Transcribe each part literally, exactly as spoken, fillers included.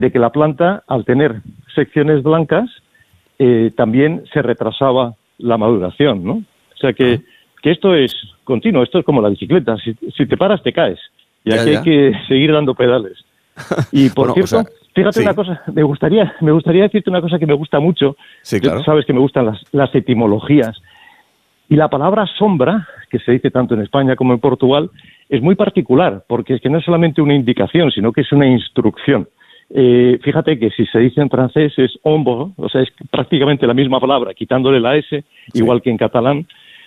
de que la planta, al tener secciones blancas, eh, también se retrasaba la maduración, ¿no? O sea que, que esto es continuo, esto es como la bicicleta, si, si te paras te caes, y aquí ya, ya. hay que seguir dando pedales. Y por bueno, cierto, o sea, fíjate sí. una cosa, me gustaría, me gustaría decirte una cosa que me gusta mucho, sí, claro. Tú sabes que me gustan las, las etimologías, y la palabra sombra, que se dice tanto en España como en Portugal, es muy particular, porque es que no es solamente una indicación, sino que es una instrucción. Eh, fíjate que si se dice en francés es ombre, o sea, es prácticamente la misma palabra, quitándole la S, sí. igual que en catalán,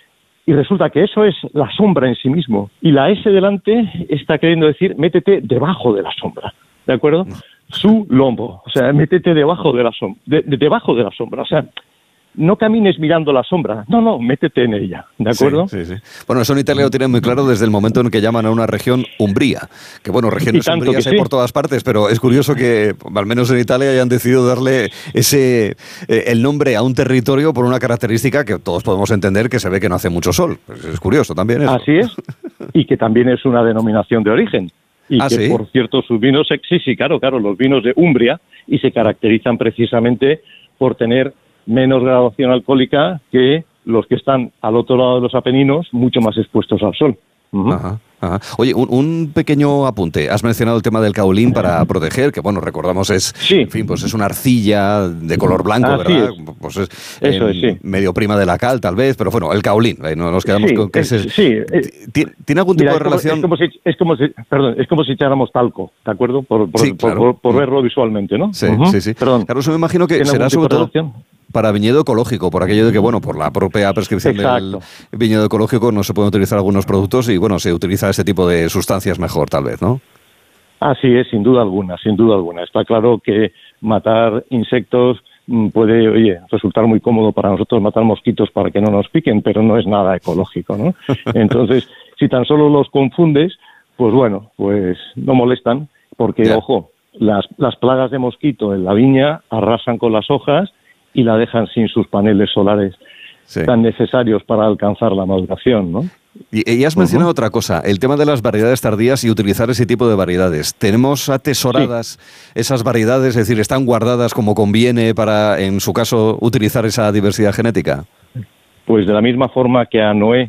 y resulta que eso es la sombra en sí mismo, y la S delante está queriendo decir métete debajo de la sombra, ¿de acuerdo? Su lombo, o sea, métete debajo de la sombra, de, de, debajo de la sombra, o sea, no camines mirando la sombra, no, no, métete en ella, ¿de acuerdo? Sí, sí, sí. Bueno, eso en Italia lo tienen muy claro desde el momento en que llaman a una región Umbría, que bueno, regiones umbrías hay sí. por todas partes, pero es curioso que, al menos en Italia, hayan decidido darle ese eh, el nombre a un territorio por una característica que todos podemos entender que se ve que no hace mucho sol. Pues es curioso también eso. Así es, y que también es una denominación de origen. Y ¿Ah, que, sí? por cierto, sus vinos, sí, sí, claro, claro, los vinos de Umbria, y se caracterizan precisamente por tener menos graduación alcohólica que los que están al otro lado de los Apeninos, mucho más expuestos al sol. Uh-huh. Ajá, ajá. Oye, un, un pequeño apunte. Has mencionado el tema del caolín para proteger, que bueno, recordamos es, sí. en fin, pues es una arcilla de color blanco, Así ¿verdad? Es. Pues es, Eso eh, es, sí. medio prima de la cal, tal vez, pero bueno, el caolín, ¿eh? No nos quedamos sí, con que es, ese, sí. ¿Tiene, ¿Tiene algún Mira, tipo de es como, relación? Es como, si, es, como si, perdón, es como si echáramos talco, ¿de acuerdo? Por, por, sí, por, claro. por, por verlo visualmente, ¿no? Sí, uh-huh. sí, sí. Perdón. Claro, eso me imagino que será sobre todo para viñedo ecológico, por aquello de que, bueno, por la propia prescripción Exacto. del viñedo ecológico no se pueden utilizar algunos productos y, bueno, se utiliza este tipo de sustancias mejor, tal vez, ¿no? Así es, sin duda alguna, sin duda alguna. Está claro que matar insectos puede, oye, resultar muy cómodo para nosotros matar mosquitos para que no nos piquen, pero no es nada ecológico, ¿no? Entonces, si tan solo los confundes, pues bueno, pues no molestan, porque, yeah. ojo, las, las plagas de mosquito en la viña arrasan con las hojas y la dejan sin sus paneles solares sí. tan necesarios para alcanzar la maduración, ¿no? Y, y has mencionado uh-huh. otra cosa, el tema de las variedades tardías y utilizar ese tipo de variedades. ¿Tenemos atesoradas sí. esas variedades, es decir, están guardadas como conviene para, en su caso, utilizar esa diversidad genética? Pues de la misma forma que a Noé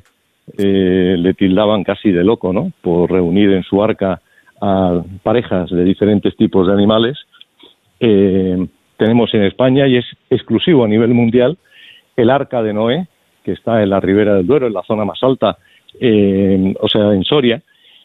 eh, le tildaban casi de loco, ¿no? Por reunir en su arca a parejas de diferentes tipos de animales, eh, tenemos en España, y es exclusivo a nivel mundial, el Arca de Noé, que está en la Ribera del Duero, en la zona más alta, eh, o sea, en Soria,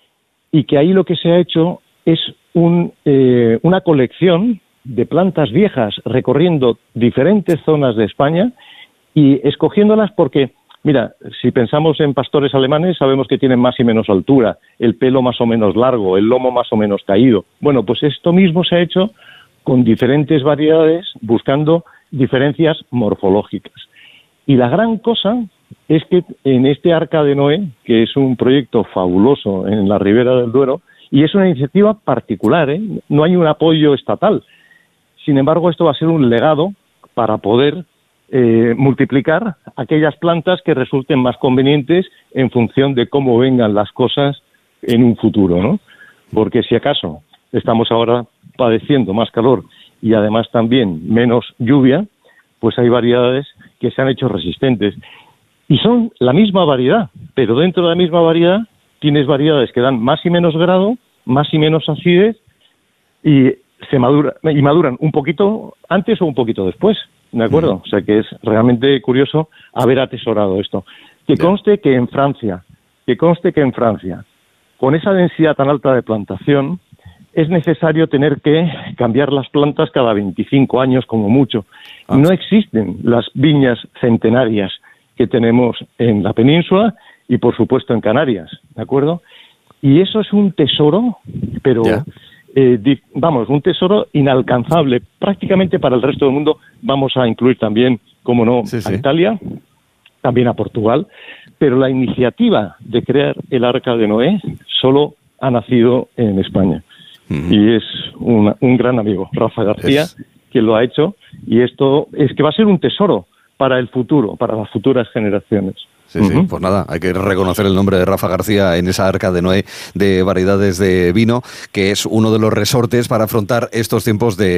y que ahí lo que se ha hecho es un, eh, una colección de plantas viejas recorriendo diferentes zonas de España y escogiéndolas porque, mira, si pensamos en pastores alemanes, sabemos que tienen más y menos altura, el pelo más o menos largo, el lomo más o menos caído. Bueno, pues esto mismo se ha hecho con diferentes variedades, buscando diferencias morfológicas. Y la gran cosa es que en este Arca de Noé, que es un proyecto fabuloso en la Ribera del Duero, y es una iniciativa particular, ¿eh? No hay un apoyo estatal. Sin embargo, esto va a ser un legado para poder eh, multiplicar aquellas plantas que resulten más convenientes en función de cómo vengan las cosas en un futuro, ¿no? Porque si acaso estamos ahora padeciendo más calor y además también menos lluvia, pues hay variedades que se han hecho resistentes. Y son la misma variedad, pero dentro de la misma variedad tienes variedades que dan más y menos grado, más y menos acidez, y se madura, y maduran un poquito antes o un poquito después, ¿de acuerdo? Mm. O sea que es realmente curioso haber atesorado esto. Que conste que en Francia, que conste que en Francia, con esa densidad tan alta de plantación, es necesario tener que cambiar las plantas cada veinticinco años como mucho. Ah. No existen las viñas centenarias que tenemos en la península y, por supuesto, en Canarias, ¿de acuerdo? Y eso es un tesoro, pero, yeah. eh, di, vamos, un tesoro inalcanzable prácticamente para el resto del mundo. Vamos a incluir también, como no, sí, a sí. Italia, también a Portugal, pero la iniciativa de crear el Arca de Noé solo ha nacido en España. Uh-huh. Y es una, un gran amigo, Rafa García, es... que lo ha hecho, y esto es que va a ser un tesoro para el futuro, para las futuras generaciones. Sí, uh-huh. sí, pues nada, hay que reconocer el nombre de Rafa García en esa Arca de Noé de variedades de vino, que es uno de los resortes para afrontar estos tiempos de